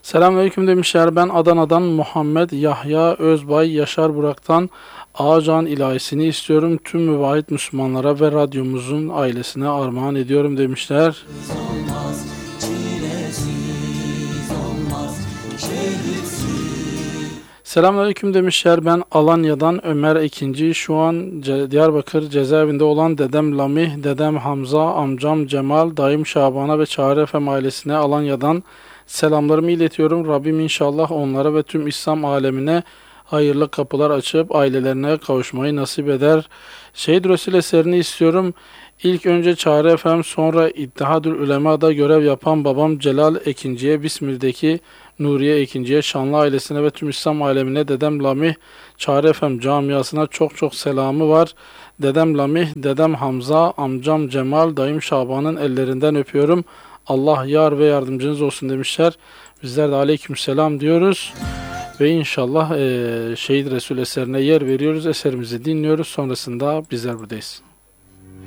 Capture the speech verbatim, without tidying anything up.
Selamünaleyküm demişler. Ben Adana'dan Muhammed Yahya Özbay Yaşar Burak'tan Ağacan ilahisini istiyorum. Tüm müvahhid Müslümanlara ve radyomuzun ailesine armağan ediyorum demişler. Olmaz, çilesiz olmaz, şehitsiz. Selamünaleyküm demişler. Ben Alanya'dan Ömer Ekinci. Şu an Ce- Diyarbakır cezaevinde olan dedem Lamih, dedem Hamza, amcam Cemal, dayım Şaban'a ve Çağrı Efem ailesine Alanya'dan selamlarımı iletiyorum. Rabbim inşallah onlara ve tüm İslam alemine hayırlı kapılar açıp ailelerine kavuşmayı nasip eder. Şehit Resul eserini istiyorum. İlk önce Çağrı Efem, sonra İttihadül Ulema'da görev yapan babam Celal Ekinci'ye, Bismil'deki Nuriye Ekinci'ye, Şanlı ailesine ve tüm İslam alemine, dedem Lamih, Çağrı Efem camiasına çok çok selamı var. Dedem Lamih, dedem Hamza, amcam Cemal, dayım Şaban'ın ellerinden öpüyorum. Allah yar ve yardımcınız olsun demişler. Bizler de aleykümselam diyoruz. Ve inşallah eee Şehit Resul eserine yer veriyoruz. Eserimizi dinliyoruz. Sonrasında bizler buradayız.